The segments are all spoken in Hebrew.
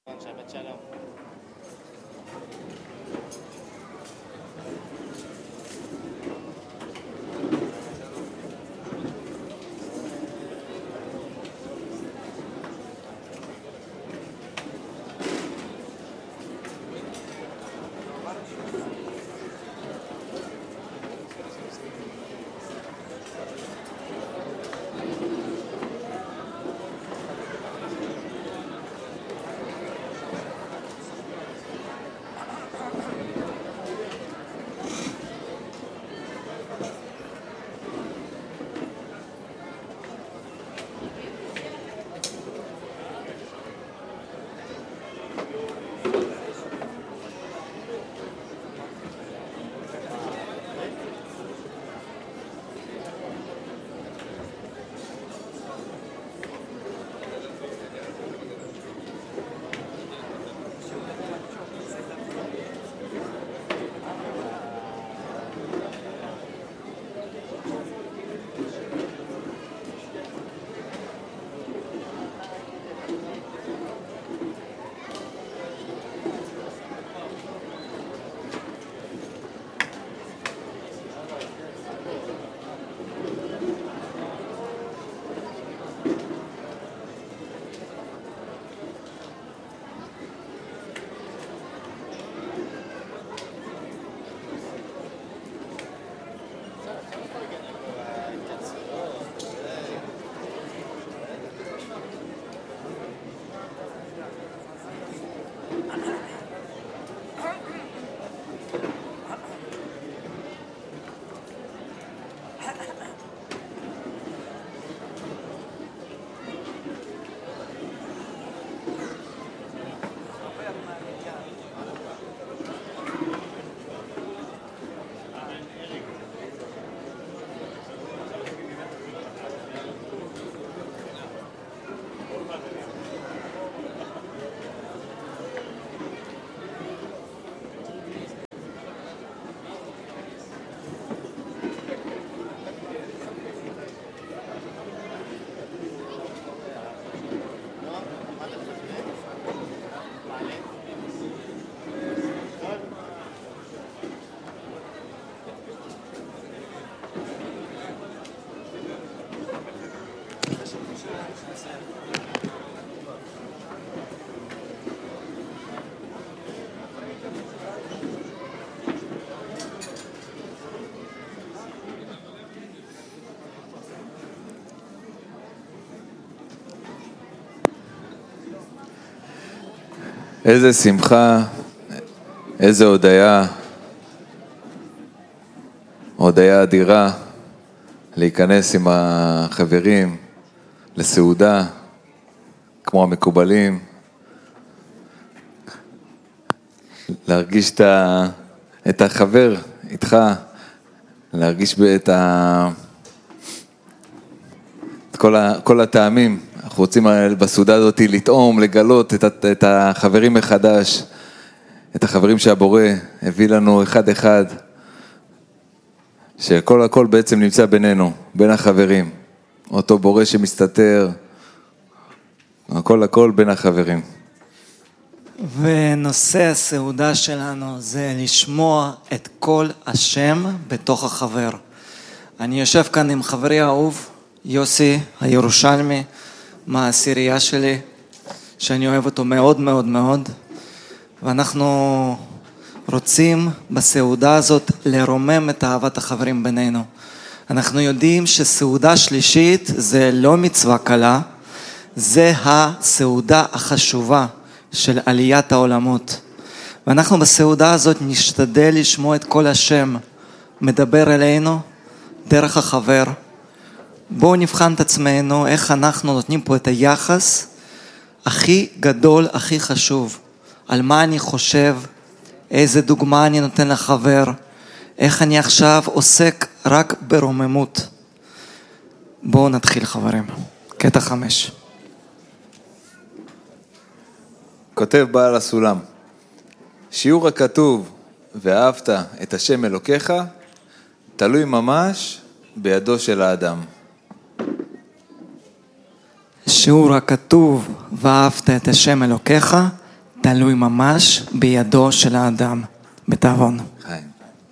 שבת שלום. איזה שמחה, איזה הודיה אדירה להיכנס עם החברים לסעודה, כמו המקובלים, להרגיש את החבר איתך, להרגיש כל הטעמים. אנחנו רוצים בסעודה הזאת לטעום, לגלות את החברים מחדש, את החברים שהבורא הביא לנו אחד אחד, הכל בעצם נמצא בינינו, בין החברים, אותו בורא שמסתתר, הכל בין החברים. ונושא הסעודה שלנו זה לשמוע את כל השם בתוך החבר. אני יושב כאן עם חברי האהוב, יוסי הירושלמי, מהעשירייה שלי, שאני אוהב אותו מאוד מאוד מאוד, ואנחנו רוצים בסעודה הזאת לרומם את אהבת החברים בינינו. אנחנו יודעים שסעודה שלישית זה לא מצווה קלה, זה הסעודה החשובה של עליית העולמות. ואנחנו בסעודה הזאת נשתדל לשמוע את כל השם מדבר אלינו דרך החבר. בואו נבחן את עצמנו איך אנחנו נותנים פה את היחס הכי גדול, הכי חשוב. על מה אני חושב, איזה דוגמה אני נותן לחבר, איך אני עכשיו עוסק רק ברוממות. בואו נתחיל חברים. קטע 5. כותב בעל הסולם, שיעור הכתוב ואהבת את השם אלוקיך תלוי ממש בידו של האדם. שיעור הכתוב ואהבת את השם אלוקיך תלוי ממש בידו של האדם, בתאבון. חיים.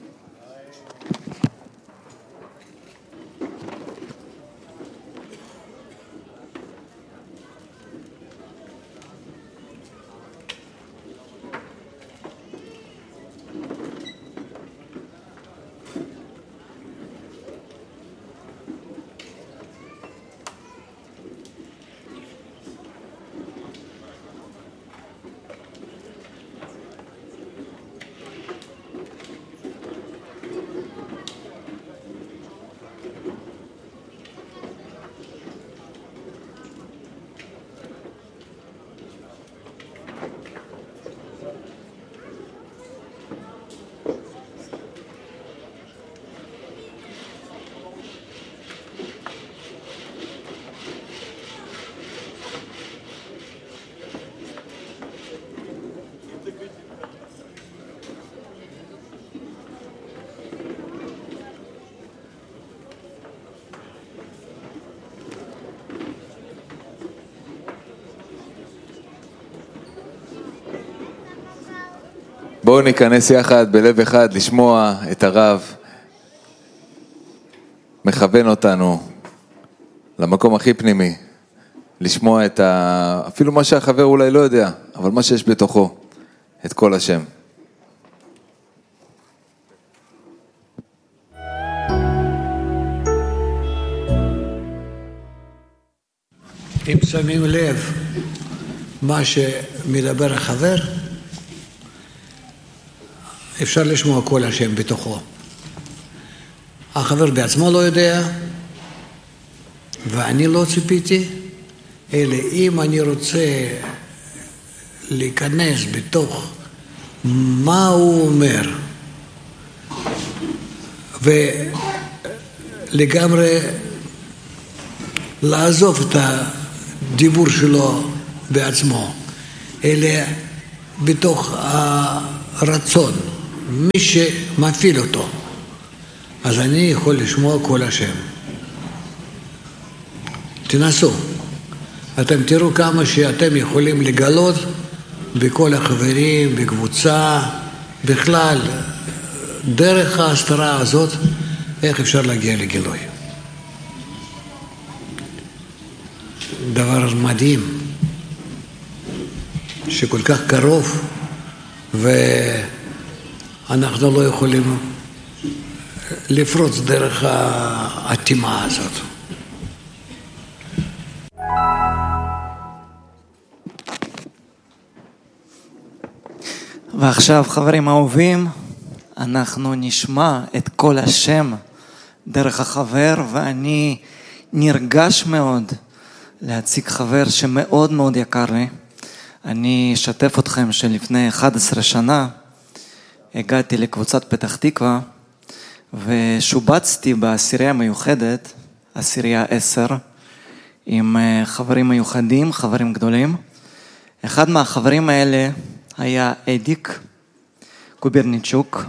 בואו ניכנס יחד בלב אחד לשמוע את הרב מכוון אותנו למקום הכי פנימי, לשמוע אפילו מה שהחבר אולי לא יודע, אבל מה שיש בתוכו, את כל השם. אם שמים לב מה שמדבר החבר, אפשר לשמוע כל השם בתוכו. החבר בעצמו לא יודע, ואני לא ציפיתי, אלא אם אני רוצה להיכנס בתוך מה הוא אומר, ולגמרי לעזוב את הדיבור שלו בעצמו, אלא בתוך הרצון, מי שמפעיל אותו, אז אני יכול לשמוע כל השם. תנסו, אתם תראו כמה שאתם יכולים לגלות בכל החברים, בקבוצה, בכלל, דרך ההסתרה הזאת, איך אפשר להגיע לגילוי. דבר מדהים, שכל כך קרוב, ואנחנו לא יכולים לפרוץ דרך האטימה הזאת. ועכשיו, חברים אהובים, אנחנו נשמע את כל השם דרך החבר, ואני נרגש מאוד להציג חבר שמאוד מאוד יקר לי. אני אשתף אתכם שלפני 11 שנה הגעתי לקבוצת פתח תקווה, ושובצתי בעשירייה המיוחדת, עשירייה 10, עם חברים מיוחדים, חברים גדולים. אחד מהחברים האלה היה אדיק קוברניצ'וק,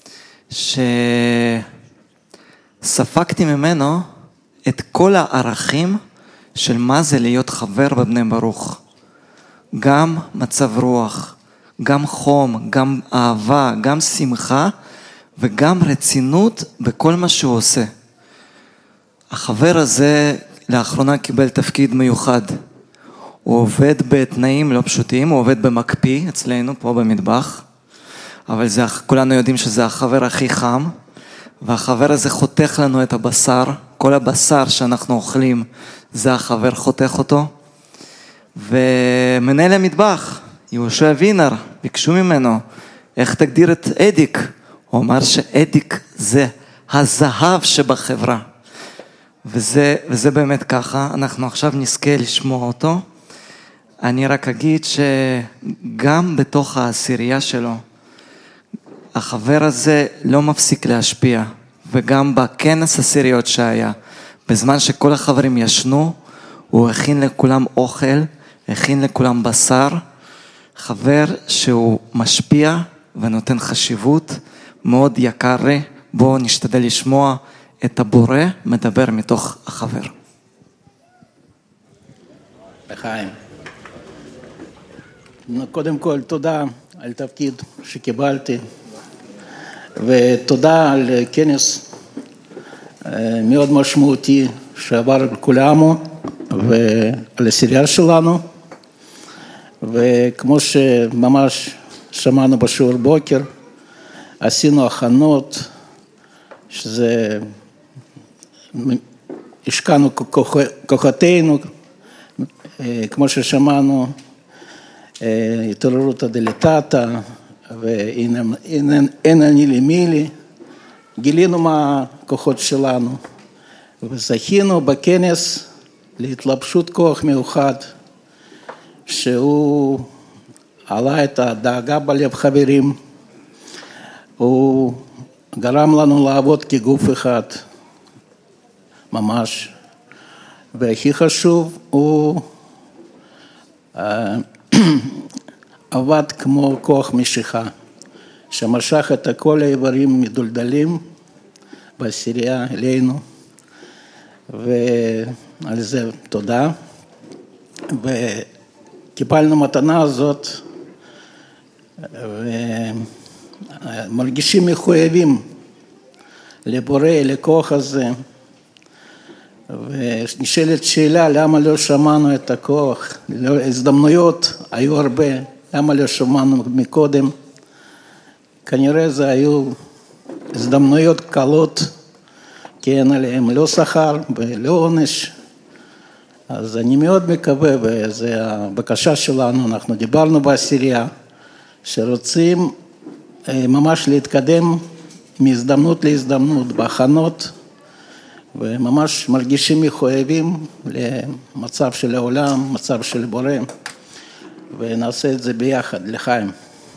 שספקתי ממנו את כל הערכים של מה זה להיות חבר בבני ברוך. גם מצב רוח, גם חום, גם אהבה, גם שמחה, וגם רצינות בכל מה שהוא עושה. החבר הזה לאחרונה קיבל תפקיד מיוחד. הוא עובד בתנאים לא פשוטים, הוא עובד במקפיא אצלנו פה במטבח, אבל כולנו יודעים שזה החבר הכי חם, והחבר הזה חותך לנו את הבשר, כל הבשר שאנחנו אוכלים, זה החבר חותך אותו, ומנהל המטבח, יהושע וינר, ביקשו ממנו, איך תגדיר את אדיק? הוא אמר שאדיק זה הזהב שבחברה, וזה באמת ככה, אנחנו עכשיו נזכה לשמוע אותו. אני רק אגיד שגם בתוך העשירייה שלו, החבר הזה לא מפסיק להשפיע, וגם בכנס עשיריות שהיה, בזמן שכל החברים ישנו, הוא הכין לכולם אוכל, הכין לכולם בשר, חבר שהוא משפיע ונותן חשיבות, מאוד יקר לי. בואו נשתדל לשמוע את הבורא מדבר מתוך החבר. לחיים. קודם כל, תודה על תפקיד שקיבלתי, ותודה על כנס מאוד משמעותי שעבר על כולנו, ועל הסירייה שלנו, וכמו שממש שמענו בשיעור בוקר, עשינו הכנות, שזה השקענו כוחותינו, כמו ששמענו, התעוררות הדליטטה, ואין אני למילי, גילינו מה הכוחות שלנו, וזכינו בכנס להתלבשות כוח מיוחד, שהוא עלה את הדאגה בלב חברים, הוא גרם לנו לעבוד כגוף אחד, ממש, והכי חשוב, הוא עבד כמו כוח משיכה, שמשך את כל האיברים מדולדלים בסירייה אלינו, ועל זה תודה. וקיבלנו מתנה הזאת, ומרגישים מחויבים לבורא, לכוח הזה, ונשאלת שאלה, למה לא שמענו את הכוח? הזדמנויות היו הרבה, למה לא שמענו מקודם? כנראה זה היו הזדמנויות קלות, כי אין עליהם לא שכר ולא עונש. אז אני מאוד מקווה, וזו הבקשה שלנו, אנחנו דיברנו בעשירייה, שרוצים ממש להתקדם מהזדמנות להזדמנות, בהכנות, וממש מרגישים מחויבים למצב של העולם, מצב של בורא, ונעשה את זה ביחד, לחיים.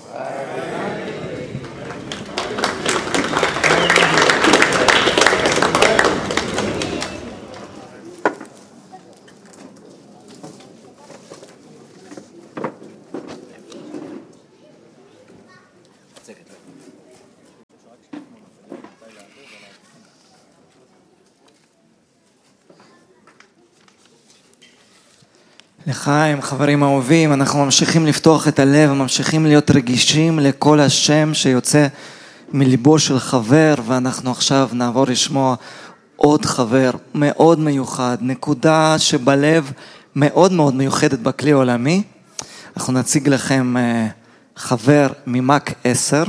לחיים, חברים אהובים, אנחנו ממשיכים לפתוח את הלב, ממשיכים להיות רגישים לכל השם שיוצא מליבו של חבר, ואנחנו עכשיו נעבור לשמוע עוד חבר מאוד מיוחד, נקודה שבלב מאוד מאוד מיוחדת בכלי העולמי. אנחנו נציג לכם חבר ממק 10,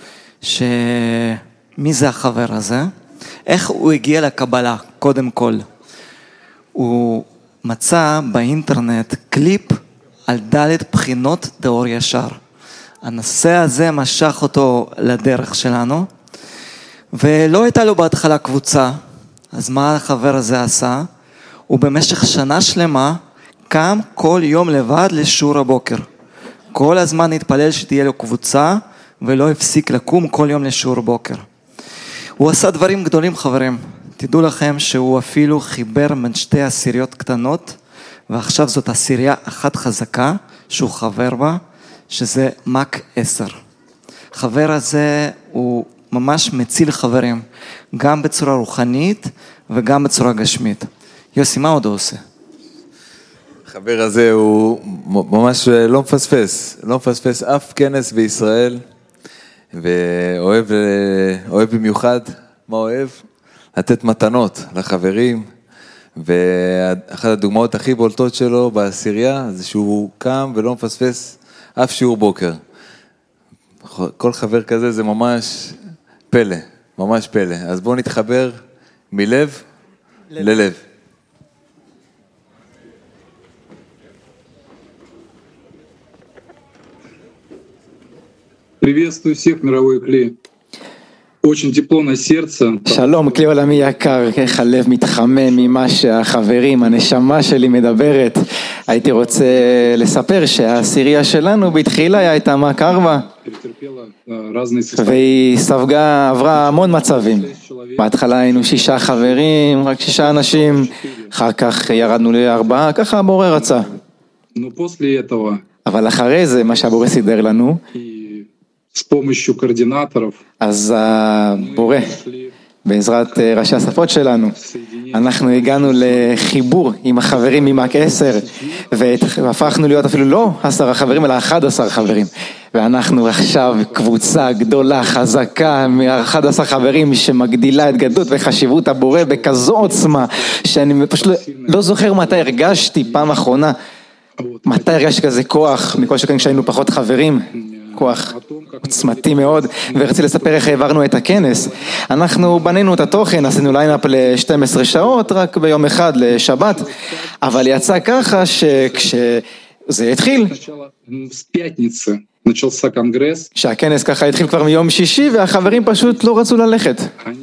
מי זה החבר הזה? איך הוא הגיע לקבלה? קודם כל, הוא מצא באינטרנט קליפ על ד' בחינות דאור ישר. הנושא הזה משך אותו לדרך שלנו, ולא הייתה לו בהתחלה קבוצה. אז מה החבר הזה עשה? הוא במשך שנה שלמה קם כל יום לבד לשיעור הבוקר. כל הזמן התפלל שתהיה לו קבוצה, ולא הפסיק לקום כל יום לשיעור בוקר. הוא עשה דברים גדולים, חברים. תדעו לכם שהוא אפילו חיבר בין שתי עשיריות קטנות, ועכשיו זאת עשירייה אחת חזקה שהוא חבר בה, שזה מק 10. חבר הזה הוא ממש מציל חברים, גם בצורה רוחנית וגם בצורה גשמית. יוסי, מה עוד הוא עושה? החבר הזה הוא ממש לא מפספס אף כנס בישראל, ואוהב במיוחד, מה אוהב? לתת מתנות לחברים, ואחת הדוגמאות הכי בולטות שלו בעשירייה, זה שהוא קם ולא מפספס אף שיעור בוקר. כל חבר כזה זה ממש פלא, ממש פלא. אז בואו נתחבר מלב ללב. Приветствую всех, мировой клей. Очень тепло на сердце. שלום, כלי עולמי יקר, איך הלב מתחמם ממה שהחברים, הנשמה שלי מדברת. הייתי רוצה לספר שהעשירייה שלנו בתחילה הייתה מק 4, והיא עברה המון מצבים. בהתחלה היינו 6 חברים, רק 6 אנשים, אחר כך ירדנו ל4, ככה הבורא רצה. אבל אחרי זה, מה שהבורא סידר לנו, אז הבורא, בעזרת ראשי השפות שלנו, אנחנו הגענו לחיבור עם החברים ממק 10, והפכנו להיות אפילו לא 10 חברים, אלא 11 חברים. ואנחנו עכשיו קבוצה גדולה, חזקה, מ-11 חברים שמגדילה את גדלות וחשיבות הבורא בכזו עוצמה, שאני פשוט לא זוכר מתי הרגשתי פעם אחרונה, מתי הרגשתי כזה כוח, מכל שכן כשהיינו פחות חברים, כוח עוצמתי מאוד. ורציתי לספר איך העברנו את הכנס. אנחנו בנינו את התוכן, עשינו ליינאפ ל-12 שעות, רק ביום אחד לשבת, אבל יצא ככה שכשזה התחיל, שהכנס ככה התחיל כבר מיום שישי, והחברים פשוט לא רצו ללכת.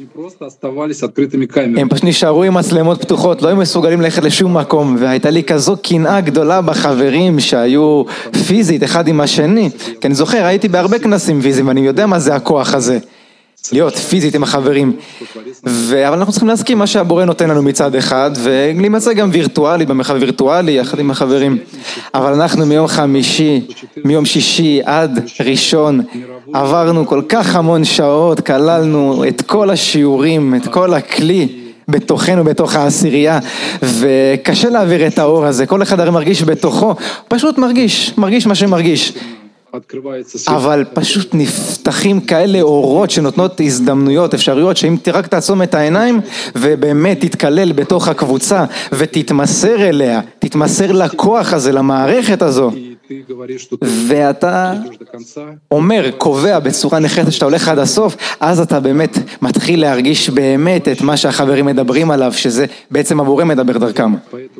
הם פשוט נשארו עם מצלמות פתוחות, לא היו מסוגלים ללכת לשום מקום, והייתה לי כזו קנאה גדולה בחברים שהיו פיזית אחד עם השני. כי אני זוכר, הייתי בהרבה כנסים פיזיים, ואני יודע מה זה הכוח הזה, להיות פיזית עם החברים. אבל אנחנו צריכים להסכים מה שהבורא נותן לנו מצד אחד, ולהימצא גם וירטואלי, במרחב וירטואלי, יחד עם החברים. אבל אנחנו מיום שישי עד ראשון, עברנו כל כך המון שעות, כללנו את כל השיעורים, את כל הכלי בתוכנו, בתוך העשירייה, וקשה להעביר את האור הזה. כל אחד הרי מרגיש בתוכו, פשוט מרגיש מה שמרגיש. אבל פשוט נפתחים כאלה אורות שנותנות הזדמנויות, אפשרויות, שאם רק תעצום את העיניים ובאמת תתקלל בתוך הקבוצה ותתמסר אליה, תתמסר לכוח הזה, למערכת הזו, ואתה אומר, קובע בצורה נחרצת שאתה הולך עד הסוף, אז אתה באמת מתחיל להרגיש באמת את מה שהחברים מדברים עליו, שזה בעצם הבורא מדבר דרכם.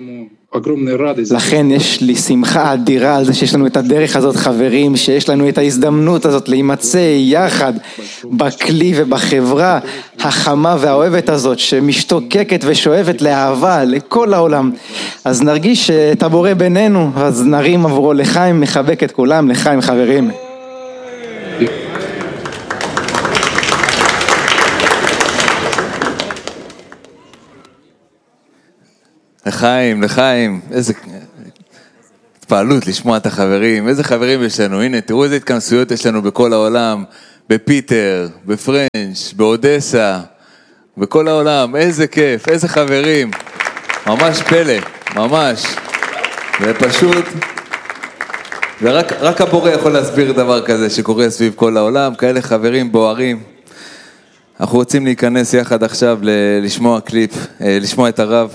לכן יש לי שמחה אדירה על זה שיש לנו את הדרך הזאת, חברים, שיש לנו את ההזדמנות הזאת להימצא יחד בכלי ובחברה החמה והאוהבת הזאת, שמשתוקקת ושואבת לאהבה לכל העולם. אז נרגיש את הבורא בינינו, אז נרים עבורו לחיים, מחבק את כולם, לחיים חברים. לחיים, איזה התפעלות לשמוע את החברים, איזה חברים יש לנו, הנה תראו איזה התכנסויות יש לנו בכל העולם, בפיטר, בפרנץ', באודסה, בכל העולם, איזה כיף, איזה חברים, ממש פלא, ממש, ופשוט, ורק הבורא יכול להסביר דבר כזה שקורה סביב כל העולם, כאלה חברים בוערים. אנחנו רוצים להיכנס יחד עכשיו לשמוע קליפ, לשמוע את הרב,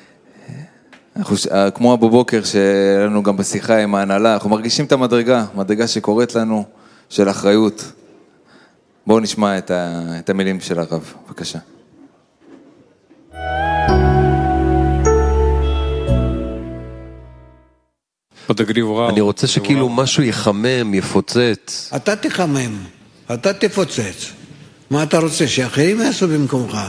כמו בבוקר שלנו גם בשיחה עם ההנהלה, אנחנו מרגישים את המדרגה שקורית לנו של אחריות. בואו נשמע את המילים של הרב, בבקשה. אני רוצה שכאילו משהו יחמם, יפוצץ. אתה תחמם, אתה תפוצץ. מה אתה רוצה, שאחרים יעשו במקומך?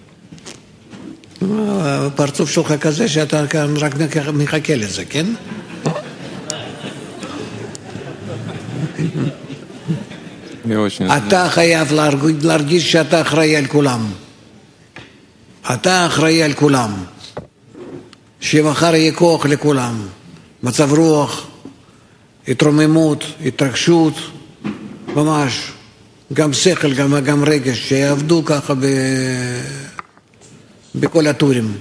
הפרצוף שלך כזה שאתה רק מחכה לזה, כן? אתה חייב להרגיש שאתה אחראי על כולם. אתה אחראי על כולם. שמחר יהיה כוח לכולם. מצב רוח, התרוממות, התרגשות, ממש. גם שכל, גם רגש, שיעבדו ככה בכל הטורים.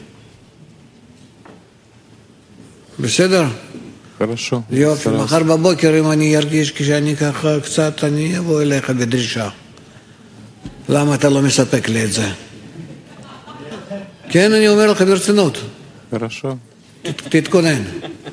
בסדר? хорошо. יופי, מחר בבוקר אם אני ארגיש כשאני ככה קצת, אני אבוא אליך בדרישה. למה אתה לא מספק לי את זה? כן, אני אומר לך ברצינות. хорошо. תתכונן.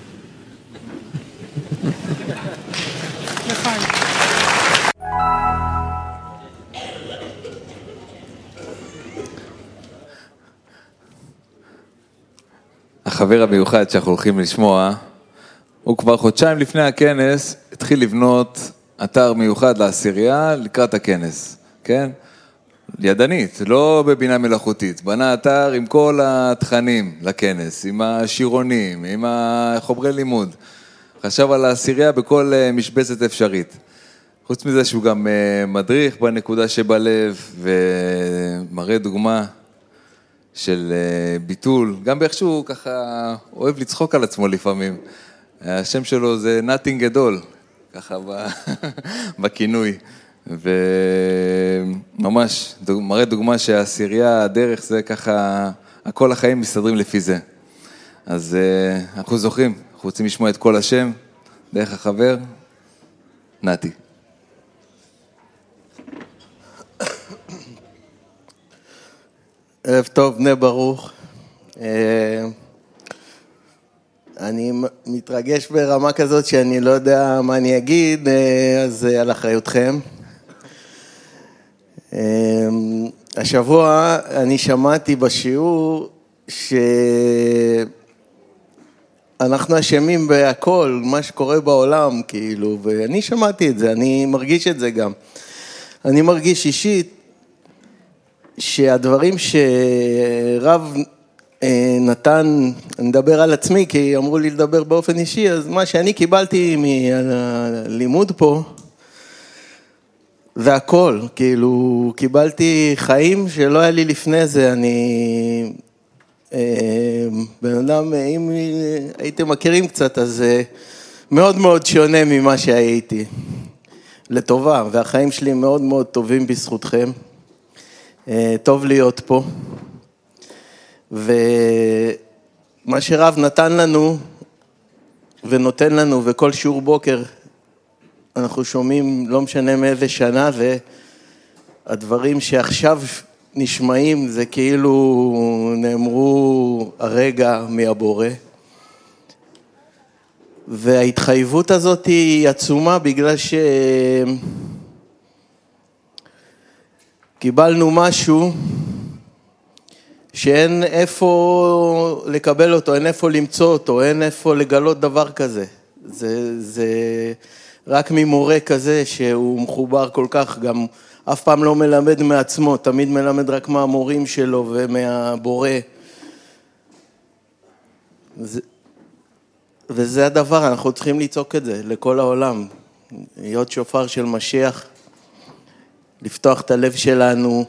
החבר המיוחד שאנחנו הולכים לשמוע, הוא כבר חודשיים לפני הכנס התחיל לבנות אתר מיוחד לעשירייה לקראת הכנס, כן? ידנית, לא בבינה מלאכותית, בנה אתר עם כל התכנים לכנס, עם השירונים, עם החומרי לימוד, חשב על העשירייה בכל משבצת אפשרית. חוץ מזה שהוא גם מדריך בנקודה שבלב ומראה דוגמה של ביטול, גם באיכשהו ככה אוהב לצחוק על עצמו לפעמים. השם שלו זה nothing גדול, ככה בכינוי. וממש מראה דוגמה שהעשירייה, הדרך זה ככה הכל החיים מסתדרים לפי זה. אז אנחנו זוכרים, אנחנו רוצים לשמוע את כל השם, דרך החבר, נתי. ערב טוב, בני ברוך. אני מתרגש ברמה כזאת שאני לא יודע מה אני אגיד, אז על אחריותכם. השבוע אני שמעתי בשיעור שאנחנו אשמים בהכל, מה שקורה בעולם, כאילו, ואני שמעתי את זה, אני מרגיש את זה גם. אני מרגיש אישית שהדברים שרב נתן, אני מדבר על עצמי כי אמרו לי לדבר באופן אישי, אז מה שאני קיבלתי מהלימוד פה, זה הכל, כאילו קיבלתי חיים שלא היה לי לפני זה, אני בן אדם, אם הייתם מכירים קצת, אז מאוד מאוד שונה ממה שהייתי, לטובה, והחיים שלי מאוד מאוד טובים בזכותכם, טוב להיות פה, ומה שרב נתן לנו ונותן לנו, וכל שיעור בוקר אנחנו שומעים, לא משנה מאיזה שנה, והדברים שעכשיו נשמעים זה כאילו נאמרו הרגע מהבורא, וההתחייבות הזאת היא עצומה בגלל שקיבלנו משהו שאין איפה לקבל אותו, אין איפה למצוא אותו, אין איפה לגלות דבר כזה. זה רק ממורה כזה שהוא מחובר כל כך, גם אף פעם לא מלמד מעצמו, תמיד מלמד רק מהמורים שלו ומהבורא. וזה הדבר, אנחנו צריכים לצעוק את זה לכל העולם. להיות שופר של משיח, לפתוח את הלב שלנו.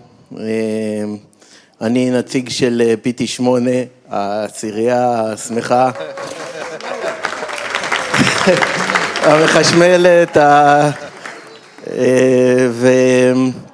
אני נציג של PT8, העשירייה השמחה, המחשמלת,